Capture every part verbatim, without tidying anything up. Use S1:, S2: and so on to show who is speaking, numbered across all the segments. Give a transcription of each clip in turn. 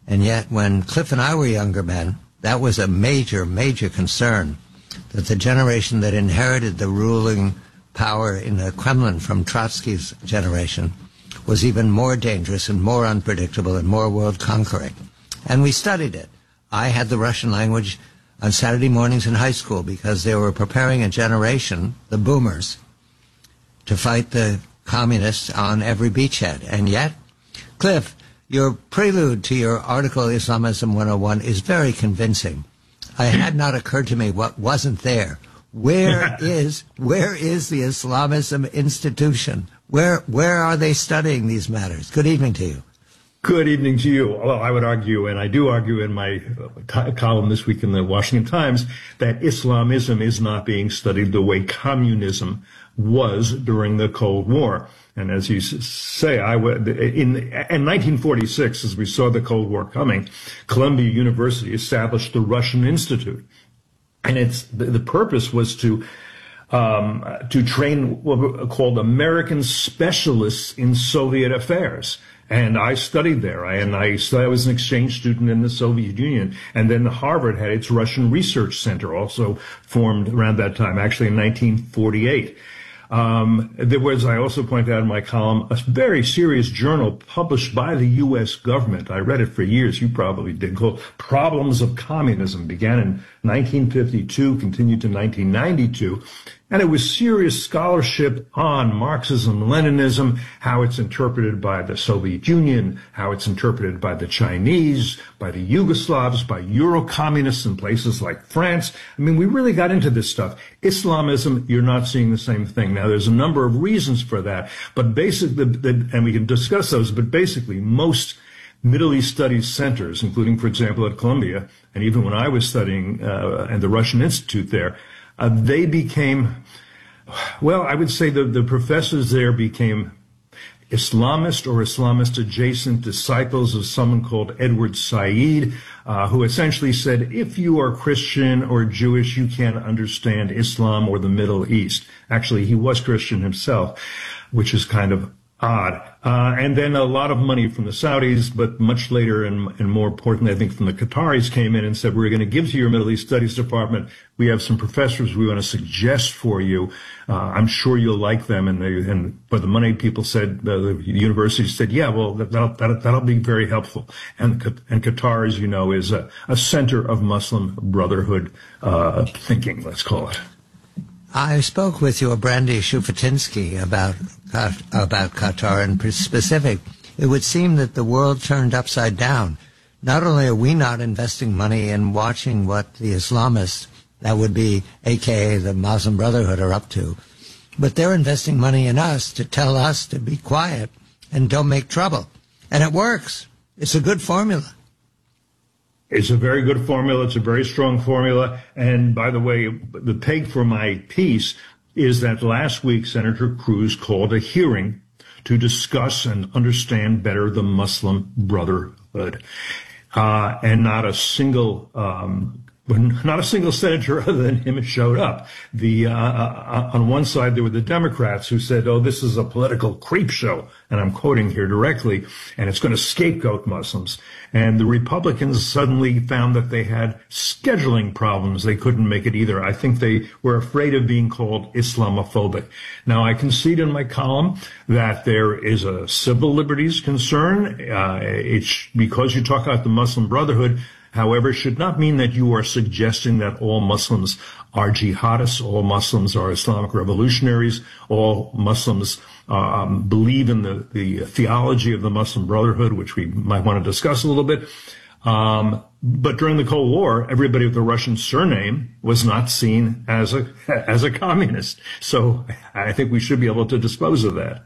S1: And yet, when Cliff and I were younger men, that was a major, major concern, that the generation that inherited the ruling power in the Kremlin from Trotsky's generation was even more dangerous and more unpredictable and more world-conquering. And we studied it. I had the Russian language on Saturday mornings in high school because they were preparing a generation, the boomers, to fight the communists on every beachhead. And yet, Cliff, your prelude to your article, Islamism one oh one, is very convincing. It had not occurred to me what wasn't there. Where is where is the Islamism institution? Where where are they studying these matters? Good evening to you.
S2: Good evening to you. Well, I would argue, and I do argue in my uh, column this week in the Washington Times, that Islamism is not being studied the way communism was during the Cold War. And as you say, I w- in, in nineteen forty-six, as we saw the Cold War coming, Columbia University established the Russian Institute. And it's the, the purpose was to um, to train what were called American specialists in Soviet affairs. And I studied there. I, and I, I was an exchange student in the Soviet Union. And then Harvard had its Russian Research Center, also formed around that time, actually in nineteen forty-eight. Um, there was, I also point out in my column, a very serious journal published by the U S government. I read it for years. You probably did, called Problems of Communism. Began in nineteen fifty-two, continued to nineteen ninety-two. And it was serious scholarship on Marxism, Leninism, how it's interpreted by the Soviet Union, how it's interpreted by the Chinese, by the Yugoslavs, by Euro-communists in places like France. I mean, we really got into this stuff. Islamism, you're not seeing the same thing. Now, there's a number of reasons for that, but basically, and we can discuss those, but basically, most Middle East Studies centers, including, for example, at Columbia, and even when I was studying uh, at the Russian Institute there, Uh, they became, well, I would say the, the professors there became Islamist or Islamist adjacent disciples of someone called Edward Said, uh, who essentially said, if you are Christian or Jewish, you can't understand Islam or the Middle East. Actually, he was Christian himself, which is kind of odd. Uh, and then a lot of money from the Saudis, but much later and, and more importantly, I think from the Qataris came in and said, we're going to give to your Middle East Studies Department. We have some professors we want to suggest for you. Uh, I'm sure you'll like them. And they, and for the money, people said, uh, the university said, yeah, well, that, that'll, that'll, that'll be very helpful. And, and Qatar, as you know, is a, a center of Muslim Brotherhood, uh, thinking, let's call it.
S1: I spoke with your Brandy Shufutinsky about about Qatar in specific. It would seem that the world turned upside down. Not only are we not investing money in watching what the Islamists, that would be A K A the Muslim Brotherhood, are up to, but they're investing money in us to tell us to be quiet and don't make trouble. And it works. It's a good formula.
S2: It's a very good formula. It's a very strong formula. And by the way, the peg for my piece is that last week Senator Cruz called a hearing to discuss and understand better the Muslim Brotherhood. Uh, and not a single, um, not a single senator other than him showed up. The, uh, uh, on one side, there were the Democrats who said, oh, this is a political creep show. And I'm quoting here directly, and it's going to scapegoat Muslims. And the Republicans suddenly found that they had scheduling problems. They couldn't make it either. I think they were afraid of being called Islamophobic. Now, I concede in my column that there is a civil liberties concern. Uh, it's because you talk about the Muslim Brotherhood, however, should not mean that you are suggesting that all Muslims are jihadists, all Muslims are Islamic revolutionaries, all Muslims um, believe in the, the theology of the Muslim Brotherhood, which we might want to discuss a little bit. Um, but during the Cold War, everybody with a Russian surname was not seen as a as a communist. So I think we should be able to dispose of that.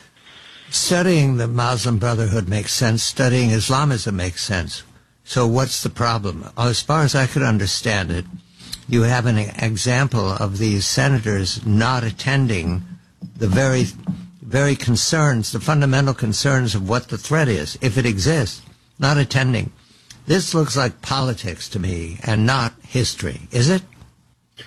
S1: Studying the Muslim Brotherhood makes sense. Studying Islamism makes sense. So what's the problem? As far as I could understand it, you have an example of these senators not attending the very, very concerns, the fundamental concerns of what the threat is, if it exists, not attending. This looks like politics to me and not history, is it?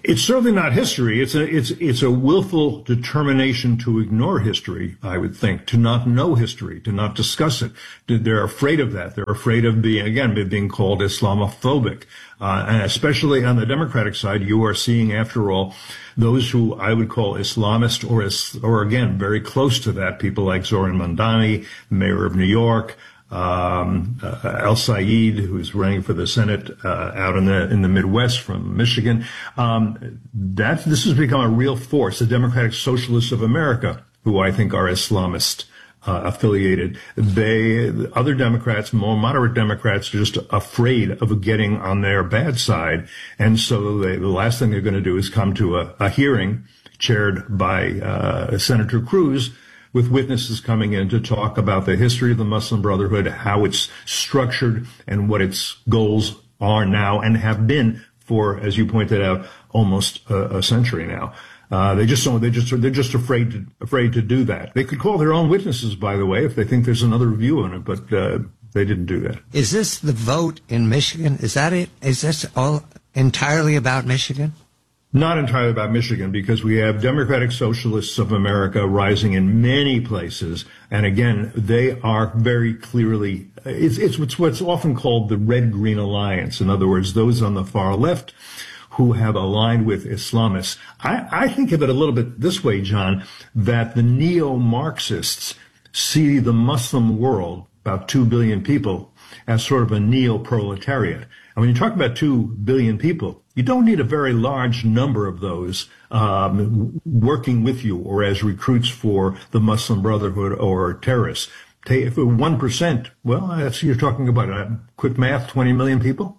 S2: It's certainly not history. It's a it's it's a willful determination to ignore history, I would think, to not know history, to not discuss it. They're afraid of that. They're afraid of being, again, being called Islamophobic. Uh, and especially on the Democratic side, you are seeing, after all, those who I would call Islamist or, or again, very close to that, people like Zoran Mandani, mayor of New York, Um, uh, El Sayed, who's running for the Senate uh, out in the in the Midwest from Michigan. Um, that this has become a real force. The Democratic Socialists of America, who I think are Islamist uh, affiliated, they other Democrats, more moderate Democrats, are just afraid of getting on their bad side, and so they, the last thing they're going to do is come to a, a hearing chaired by uh, Senator Cruz, with witnesses coming in to talk about the history of the Muslim Brotherhood, how it's structured, and what its goals are now and have been for, as you pointed out, almost a, a century now. Uh, they just don't. They just they're just afraid to afraid to do that. They could call their own witnesses, by the way, if they think there's another view on it, but uh, they didn't do that.
S1: Is this the vote in Michigan? Is that it? Is this all entirely about Michigan?
S2: Not entirely about Michigan, because we have Democratic Socialists of America rising in many places. And again, they are very clearly, it's, it's what's, what's often called the Red-Green Alliance. In other words, those on the far left who have aligned with Islamists. I, I think of it a little bit this way, John, that the neo-Marxists see the Muslim world, about two billion people, as sort of a neo-proletariat. And when you talk about two billion people, you don't need a very large number of those um, working with you or as recruits for the Muslim Brotherhood or terrorists. If one percent, well, that's, you're talking about, uh, quick math, twenty million people?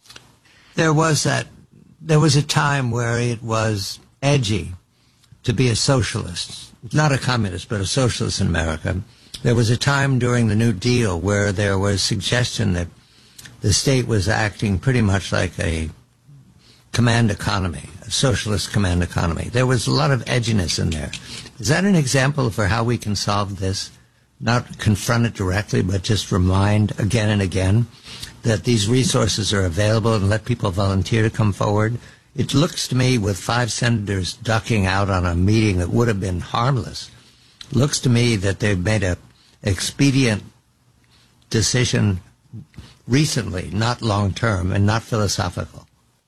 S1: There was that, there was a time where it was edgy to be a socialist, not a communist, but a socialist in America. There was a time during the New Deal where there was suggestion that the state was acting pretty much like a command economy, a socialist command economy. There was a lot of edginess in there. Is that an example for how we can solve this? Not confront it directly, but just remind again and again that these resources are available and let people volunteer to come forward. It looks to me, with five senators ducking out on a meeting that would have been harmless, looks to me that they've made a expedient decision recently, not long-term and not philosophical.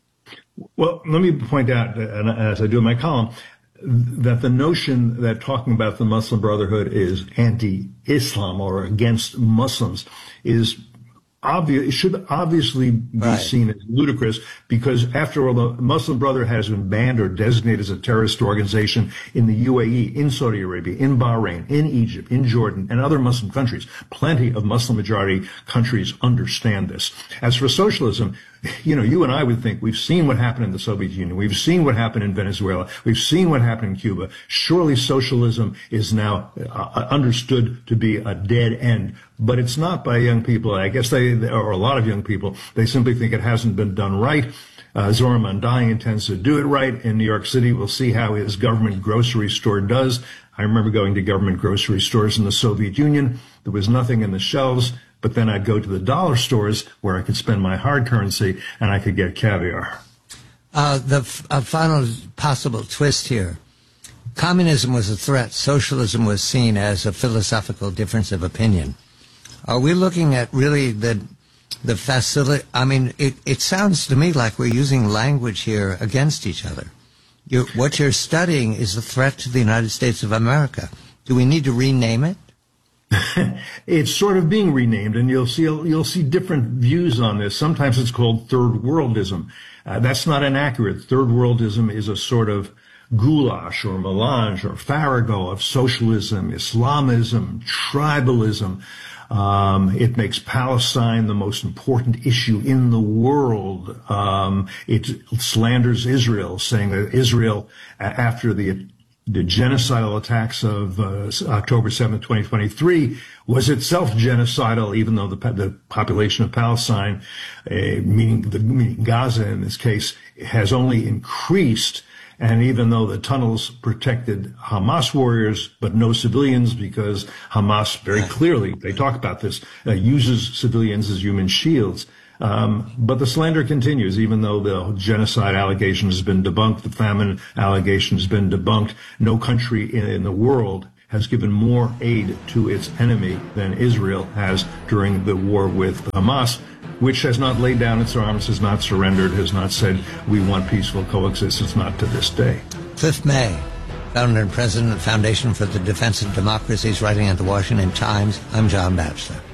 S2: Well, let me point out, and as I do in my column, that the notion that talking about the Muslim Brotherhood is anti-Islam or against Muslims is obvious. It should obviously be right. seen as ludicrous, because after all, the Muslim Brotherhood has been banned or designated as a terrorist organization in the U A E, in Saudi Arabia, in Bahrain, in Egypt, in Jordan, and other Muslim countries. Plenty of Muslim majority countries understand this. As for socialism, you know, you and I would think we've seen what happened in the Soviet Union. We've seen what happened in Venezuela. We've seen what happened in Cuba. Surely socialism is now uh, understood to be a dead end. But it's not by young people. I guess they, or a lot of young people, they simply think it hasn't been done right. Uh, Zoran Mandani intends to do it right in New York City. We'll see how his government grocery store does. I remember going to government grocery stores in the Soviet Union. There was nothing in the shelves. But then I'd go to the dollar stores where I could spend my hard currency and I could get caviar.
S1: Uh, the f- uh, final possible twist here. Communism was a threat. Socialism was seen as a philosophical difference of opinion. Are we looking at really the the facility? I mean, it, it sounds to me like we're using language here against each other. You're, what you're studying is a threat to the United States of America. Do we need to rename it?
S2: It's sort of being renamed, and you'll see you'll see different views on this. Sometimes it's called third worldism. Uh, that's not inaccurate. Third worldism is a sort of goulash or melange or farrago of socialism, Islamism, tribalism. Um, it makes Palestine the most important issue in the world. Um, it slanders Israel, saying that Israel, after the The genocidal attacks of uh, October seventh, twenty twenty-three, was itself genocidal, even though the, the population of Palestine, uh, meaning, the, meaning Gaza in this case, has only increased. And even though the tunnels protected Hamas warriors, but no civilians, because Hamas very clearly, they talk about this, uh, uses civilians as human shields. Um, but the slander continues, even though the genocide allegation has been debunked, the famine allegation has been debunked. No country in, in the world has given more aid to its enemy than Israel has during the war with Hamas, which has not laid down its arms, has not surrendered, has not said, we want peaceful coexistence, not to this day.
S1: Cliff May, founder and president of the Foundation for the Defense of Democracy, is writing at the Washington Times. I'm John Batchelor.